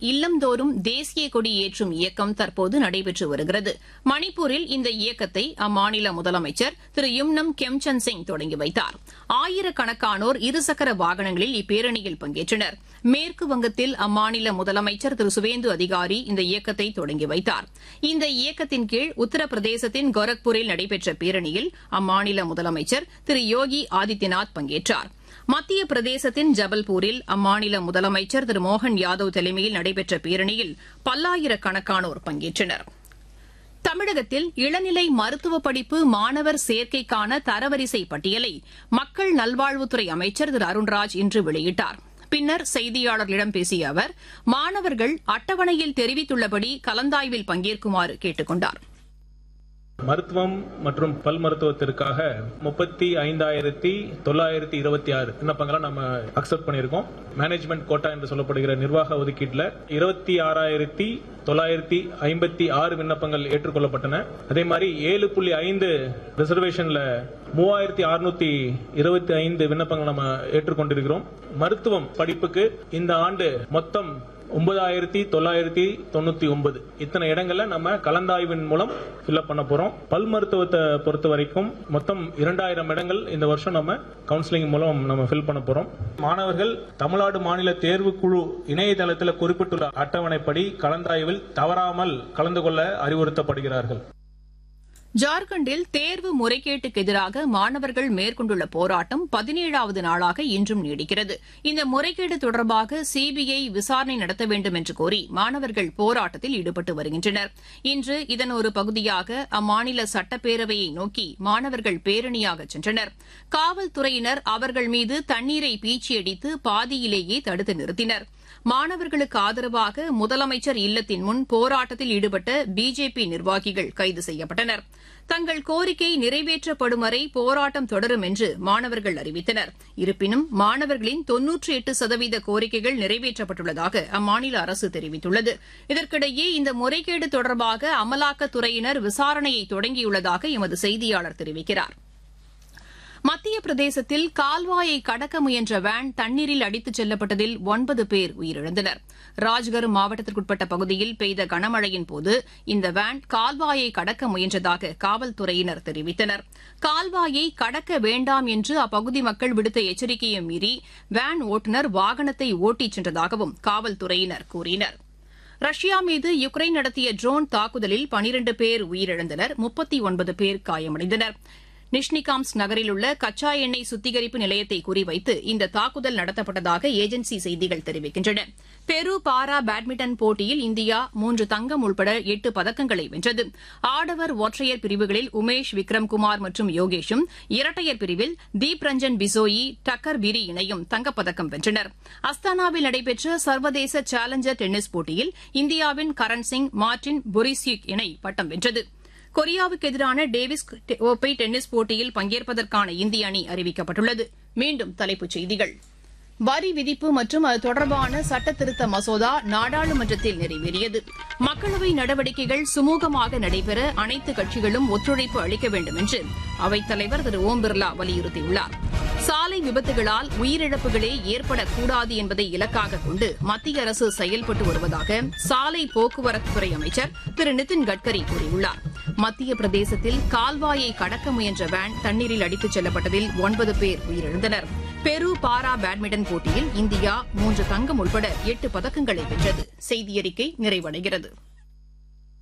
இல்லந்தோறும் தேசிய கொடி ஏற்றும் இயக்கம் தற்போது நடைபெற்று வருகிறது. மணிப்பூரில் இந்த இயக்கத்தை அம்மாநில முதலமைச்சர் திரு யும்னம் கெம்சந்த் சிங் தொடங்கி வைத்தார். ஆயிரக்கணக்கானோர் இருசக்கர வாகனங்களில் இப்பேரணியில் பங்கேற்றனர். மேற்கு வங்கத்தில் அம்மாநில முதலமைச்சர் திரு சுவேந்து அதிகாரி இந்த இயக்கத்தை தொடங்கி வைத்தார். இந்த இயக்கத்தின் கீழ் உத்தரப்பிரதேசத்தின் கோரக்பூரில் நடைபெற்ற பேரணியில் அம்மாநில முதலமைச்சர் திரு யோகி ஆதித்யநாத் பங்கேற்றார். மத்திய பிரதேசத்தின் ஜபல்பூரில் அம்மாநில முதலமைச்சர் திரு மோகன் யாதவ் தலைமையில் நடைபெற்ற பேரணியில் பல்லாயிரக்கணக்கானோர் பங்கேற்றனர். தமிழகத்தில் இளநிலை மருத்துவ படிப்பு மாணவர் சேர்க்கைக்கான தரவரிசை பட்டியலை மக்கள் நல்வாழ்வுத்துறை அமைச்சர் திரு அருண்ராஜ் இன்று வெளியிட்டார். பின்னர் செய்தியாளர்களிடம் பேசிய அவர் மாணவர்கள் அட்டவணையில் தெரிவித்துள்ளபடி கலந்தாய்வில் பங்கேற்குமாறு கேட்டுக் கொண்டார். மருத்துவம் மற்றும் பல் மருத்துவத்திற்காக 35,926 விண்ணப்பங்களை நம்ம அக்செப்ட் பண்ணியிருக்கோம். மேனேஜ்மெண்ட் கோட்டா என்று சொல்லப்படுகிற நிர்வாக ஒதுக்கீட்டில் 26,956 விண்ணப்பங்கள் ஏற்றுக்கொள்ளப்பட்டன. அதே மாதிரி 7.5 ரிசர்வேஷன்ல 3,625 விண்ணப்பங்கள் நம்ம ஏற்றுக்கொண்டிருக்கிறோம். மருத்துவம் படிப்புக்கு இந்த ஆண்டு மொத்தம் 9,999 இத்தனை இடங்கள்ல நம்ம கலந்தாய்வின் மூலம் ஃபில்அப் பண்ண போறோம். பல் மருத்துவத்தை பொறுத்த வரைக்கும் மொத்தம் 2,000 இடங்கள் இந்த வருஷம் நம்ம கவுன்சிலிங் மூலம் நம்ம ஃபில் பண்ண போறோம். மாணவர்கள் தமிழ்நாடு மாநில தேர்வுக்குழு இணையதளத்தில் குறிப்பிட்டுள்ள அட்டவணைப்படி கலந்தாய்வில் தவறாமல் கலந்து கொள்ள அறிவுறுத்தப்படுகிறார்கள். ஜார்க்கண்டில் தேர்வு முறைகேட்டுக்கு எதிராக மாணவர்கள் மேற்கொண்டுள்ள போராட்டம் 17வது நாளாக இன்றும் நீடிக்கிறது. இந்த முறைகேடு தொடர்பாக சிபிஐ விசாரணை நடத்த வேண்டும் என்று கோரி மாணவர்கள் போராட்டத்தில் ஈடுபட்டு வருகின்றனர். இன்று இதன் ஒரு பகுதியாக அம்மாநில சட்டப்பேரவையை நோக்கி மாணவர்கள் பேரணியாக சென்றனர். காவல்துறையினர் அவர்கள் மீது தண்ணீரை பீச்சியடித்து பாதியிலேயே தடுத்து நிறுத்தினர். மாணவர்களுக்கு ஆதரவாக முதலமைச்சர் இல்லத்தின் முன் போராட்டத்தில் ஈடுபட்ட பிஜேபி நிர்வாகிகள் கைது செய்யப்பட்டனர். தங்கள் கோரிக்கை நிறைவேற்றப்படும் வரை போராட்டம் தொடரும் என்று மாணவர்கள் அறிவித்தனர். இருப்பினும் மாணவர்களின் 98% கோரிக்கைகள் நிறைவேற்றப்பட்டுள்ளதாக அம்மாநில அரசு தெரிவித்துள்ளது. இதற்கிடையே இந்த முறைகேடு தொடர்பாக அமலாக்கத்துறையினர் விசாரணையை தொடங்கியுள்ளதாக எமது செய்தியாளர் தெரிவிக்கிறார். மத்திய பிரதேசத்தில் கால்வாயை கடக்க முயன்ற வேன் தண்ணீரில் அடித்துச் செல்லப்பட்டதில் 9 பேர் உயிரிழந்தனர். ராஜ்கர் மாவட்டத்திற்குட்பட்ட பகுதியில் பெய்த கனமழையின்போது இந்த வேன் கால்வாயை கடக்க முயன்றதாக காவல்துறையினர் தெரிவித்தனர். கால்வாயை கடக்க வேண்டாம் என்று அப்பகுதி மக்கள் விடுத்த எச்சரிக்கையை மீறி வேன் ஓட்டுநர் வாகனத்தை ஓட்டிச் சென்றதாகவும் காவல்துறையினர் கூறினர். ரஷ்யா மீது யுக்ரைன் நடத்திய ட்ரோன் தாக்குதலில் 12 பேர் உயிரிழந்தனர். 39 பேர் காயமடைந்தனர். நிஷ்னிகாம்ஸ்க் நகரில் உள்ள கச்சா எண்ணெய் சுத்திகரிப்பு நிலையத்தை குறிவைத்து இந்த தாக்குதல் நடத்தப்பட்டதாக ஏஜென்சி செய்திகள் தெரிவிக்கின்றன. பெரு பாரா பேட்மிண்டன் போட்டியில் இந்தியா 3 தங்கம் உள்பட 8 பதக்கங்களை வென்றது. ஆடவர் ஒற்றையர் பிரிவுகளில் உமேஷ் விக்ரம்குமார் மற்றும் யோகேஷும், இரட்டையர் பிரிவில் தீப் ரஞ்சன் பிசோயி டக்கர் பிரி இணையும் தங்கப்பதக்கம் வென்றனர். அஸ்தானாவில் நடைபெற்ற சர்வதேச சேலஞ்சர் டென்னிஸ் போட்டியில் இந்தியாவின் கரண் சிங் மார்டின் பொரிசியுக் இணை பட்டம் வென்றது. கொரியாவுக்கு எதிரான டேவிஸ் கோப்பை டென்னிஸ் போட்டியில் பங்கேற்பதற்கான இந்திய அணி அறிவிக்கப்பட்டுள்ளது. மீண்டும் தலைப்புச் செய்திகள். வரி விதிப்பு மற்றும் அது தொடர்பான சட்டத்திருத்த மசோதா நாடாளுமன்றத்தில் நிறைவேறியது. மக்களவை நடவடிக்கைகள் சுமூகமாக நடைபெற அனைத்து கட்சிகளும் ஒத்துழைப்பு அளிக்க வேண்டும் என்று அவைத்தலைவர் திரு ஓம் பிர்லா வலியுறுத்தியுள்ளார். சாலை விபத்துகளால் உயிரிழப்புகளே ஏற்படக்கூடாது என்பதை இலக்காக கொண்டு மத்திய அரசு செயல்பட்டு வருவதாக சாலை போக்குவரத்துத்துறை அமைச்சர் திரு நிதின் கட்கரி கூறியுள்ளார். மத்திய பிரதேசத்தில் கால்வாயை கடக்க முயன்ற வேன் தண்ணீரில் அடித்துச் செல்லப்பட்டதில் 9 பேர் உயிரிழந்தனர். பெரு பாரா பேட்மிண்டன் போட்டியில் இந்தியா 3 தங்கம் உள்பட 8 பதக்கங்களை வென்றது. செய்தியறிக்கை நிறைவடைகிறது.